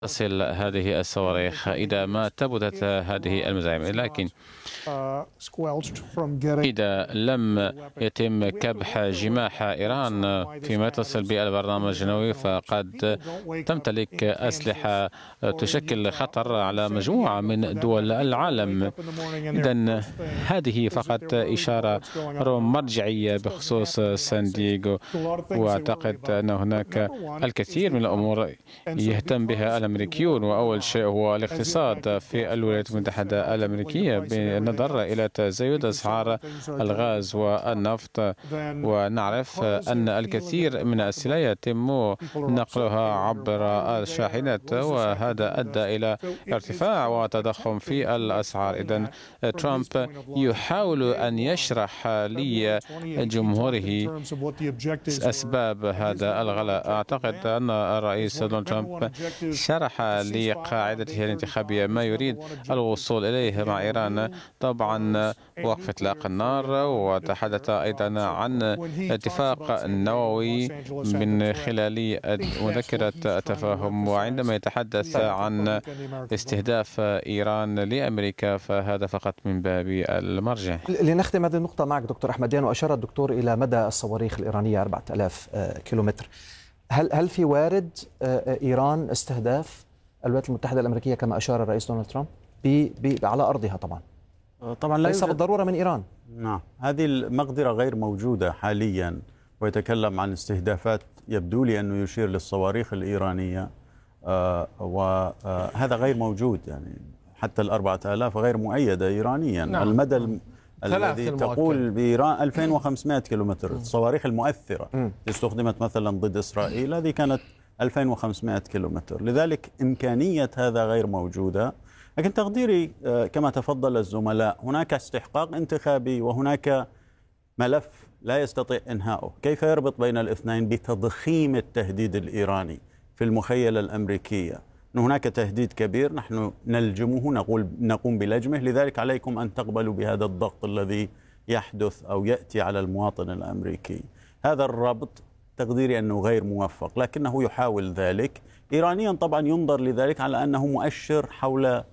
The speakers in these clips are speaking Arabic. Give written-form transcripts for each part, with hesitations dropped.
تصل هذه الصواريخ إذا ما ثبتت هذه المزاعم، لكن إذا لم يتم كبح جماح إيران فيما يتصل بالبرنامج النووي فقد تمتلك أسلحة تشكل خطر على مجموعة من دول العالم. إذن هذه فقط إشارة مرجعية بخصوص سان دييغو، وأعتقد أن هناك الكثير من الأمور يهتم بها الأمريكيون، وأول شيء هو الاقتصاد في الولايات المتحدة الأمريكية بالنظر إلى تزايد أسعار الغاز والنفط. ونعرف أن الكثير من السلع يتم نقلها عبر الشاحنات، وهذا أدى إلى ارتفاع وتضخم في الأسعار. إذن ترامب يحاول أن يشرح لجمهوره أسباب هذا الغلاء. أعتقد أن الرئيس دونالد ترامب شرح لقاعدته الانتخابية ما يريد الوصول إليه مع إيران، طبعا وقف إطلاق النار، وتحدث أيضا عن اتفاق نووي من خلال مذكرة التفاهم. وعندما يتحدث عن استهداف إيران لأمريكا فهذا فقط من باب المرجع. لنختم هذه النقطة معك دكتور أحمديان، وأشار الدكتور إلى مدى الصواريخ الإيرانية 4000 كيلومتر. هل في وارد إيران استهداف الولايات المتحدة الأمريكية كما أشار الرئيس دونالد ترامب على أرضها؟ طبعا ليس بالضرورة من إيران. نعم، هذه المقدرة غير موجودة حاليا، ويتكلم عن استهدافات يبدو لي أنه يشير للصواريخ الإيرانية، وهذا غير موجود. يعني حتى 4000 غير مؤيدة إيرانيا. نعم. المدى الذي تقول بإيران 2500 كيلومتر. الصواريخ المؤثرة استخدمت مثلا ضد إسرائيل هذه كانت 2500 كيلومتر، لذلك إمكانية هذا غير موجودة. لكن تقديري كما تفضل الزملاء، هناك استحقاق انتخابي وهناك ملف لا يستطيع إنهاؤه. كيف يربط بين الاثنين؟ بتضخيم التهديد الإيراني في المخيلة الأمريكية. أن هناك تهديد كبير نحن نلجمه، نقوم بلجمه، لذلك عليكم أن تقبلوا بهذا الضغط الذي يحدث أو يأتي على المواطن الأمريكي. هذا الربط تقديري أنه غير موفق، لكنه يحاول ذلك. إيرانيا طبعا ينظر لذلك على أنه مؤشر حول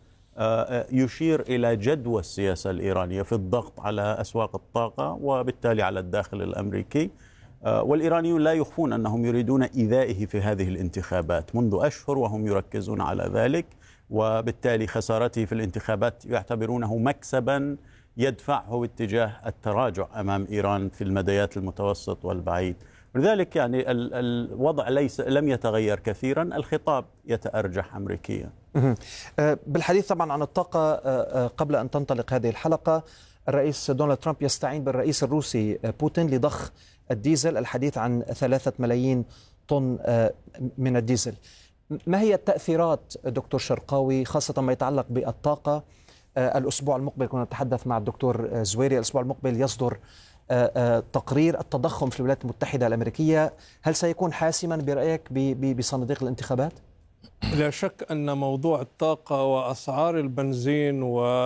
يشير إلى جدوى السياسة الإيرانية في الضغط على أسواق الطاقة وبالتالي على الداخل الأمريكي. والإيرانيون لا يخفون أنهم يريدون إيذائه في هذه الانتخابات منذ أشهر، وهم يركزون على ذلك، وبالتالي خسارته في الانتخابات يعتبرونه مكسبا يدفعه باتجاه التراجع أمام إيران في المديات المتوسط والبعيد. لذلك يعني الوضع لم يتغير كثيرا، الخطاب يتأرجح أمريكيا. بالحديث طبعا عن الطاقة، قبل أن تنطلق هذه الحلقة الرئيس دونالد ترامب يستعين بالرئيس الروسي بوتين لضخ الديزل، الحديث عن 3 ملايين طن من الديزل. ما هي التأثيرات دكتور شرقاوي خاصة ما يتعلق بالطاقة؟ الأسبوع المقبل كنا نتحدث مع الدكتور زويري، الأسبوع المقبل يصدر تقرير التضخم في الولايات المتحدة الأمريكية. هل سيكون حاسما برأيك بصناديق الانتخابات؟ لا شك أن موضوع الطاقة وأسعار البنزين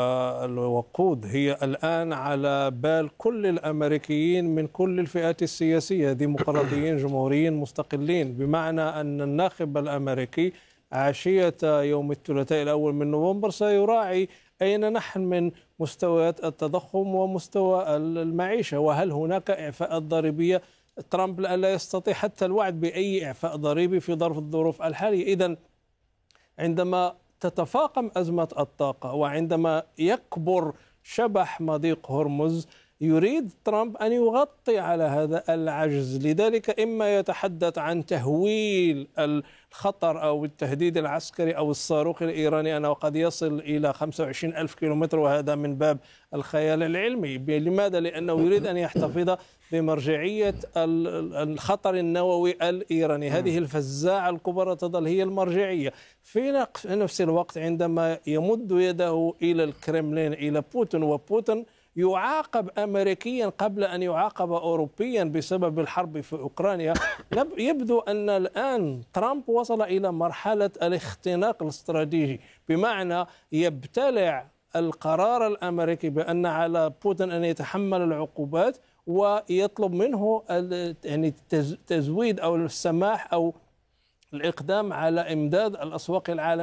والوقود هي الآن على بال كل الأمريكيين من كل الفئات السياسية، ديمقراطيين جمهوريين مستقلين، بمعنى أن الناخب الأمريكي عشية يوم الثلاثاء الأول من نوفمبر سيراعي أين نحن من مستويات التضخم ومستوى المعيشة، وهل هناك إعفاءات ضريبية. ترامب لا يستطيع حتى الوعد بأي إعفاء ضريبي في ظرف الظروف الحالية. إذن عندما تتفاقم أزمة الطاقة وعندما يكبر شبح مضيق هرمز، يريد ترامب أن يغطي على هذا العجز. لذلك إما يتحدث عن تهويل الخطر أو التهديد العسكري أو الصاروخ الإيراني أنه قد يصل إلى 25 ألف كيلومتر، وهذا من باب الخيال العلمي. لماذا؟ لأنه يريد أن يحتفظ بمرجعية الخطر النووي الإيراني. هذه الفزاعة الكبرى تظل هي المرجعية. في نفس الوقت عندما يمد يده إلى الكرملين، إلى بوتين، وبوتين يعاقب أمريكيا قبل أن يعاقب أوروبيا بسبب الحرب في أوكرانيا، يبدو أن الآن ترامب وصل إلى مرحلة الاختناق الاستراتيجي، بمعنى يبتلع القرار الأمريكي بأن على بوتين أن يتحمل العقوبات، ويطلب منه يعني تزويد أو السماح أو الإقدام على إمداد الأسواق العالمية